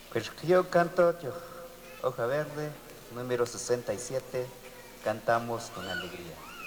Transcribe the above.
Pues yo canto, Hoja Verde, número 67, cantamos con alegría.